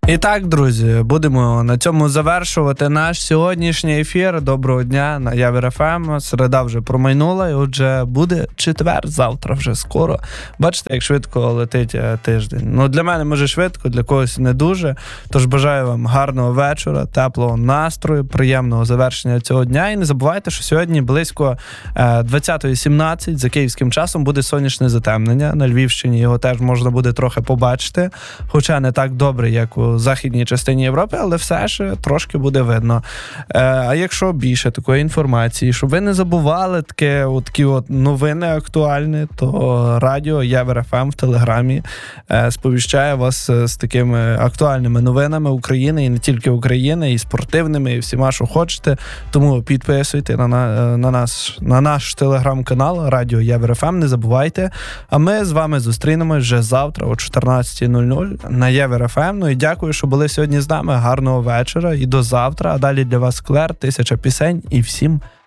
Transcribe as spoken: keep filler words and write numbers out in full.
І так, друзі, будемо на цьому завершувати наш сьогоднішній ефір. Доброго дня на Явір еф ем. Середа вже промайнула, і отже, буде четвер, завтра вже скоро. Бачите, як швидко летить тиждень. Ну, для мене, може, швидко, для когось не дуже. Тож бажаю вам гарного вечора, теплого настрою, приємного завершення цього дня. І не забувайте, що сьогодні близько двадцята сімнадцять за київським часом буде сонячне затемнення. На Львівщині його теж можна буде трохи побачити, хоча не так добре, як у західній частині Європи, але все ж трошки буде видно. А якщо більше такої інформації, щоб ви не забували таке, от такі от новини актуальні, то радіо Явір еф ем в Телеграмі сповіщає вас з такими актуальними новинами України, і не тільки України, і спортивними, і всіма, що хочете. Тому підписуйте на, на, на, нас, на наш Телеграм-канал Радіо Явір еф ем, не забувайте. А ми з вами зустрінемось вже завтра о чотирнадцята нуль нуль на Явір еф ем. Ну і дякую, що були сьогодні з нами. Гарного вечора і до завтра. А далі для вас Клер, тисяча пісень і всім